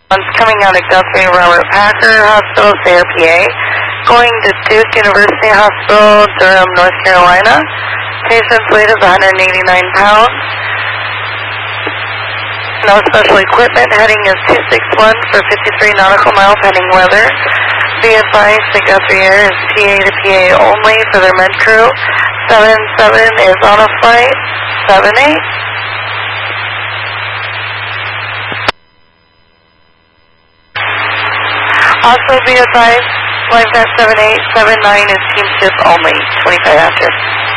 One's coming out of Guthrie Robert Packer Hospital, Sayre, PA, going to Duke University Hospital, Durham, North Carolina. Patient's weight is 189 pounds. No special equipment. Heading is 261 for 53 nautical mile pending weather. Be advised that Guthrie Air is PA to PA only for their med crew. 77 is on a flight. 78. Also be advised, Flight 7879 is team shift only, 25 after.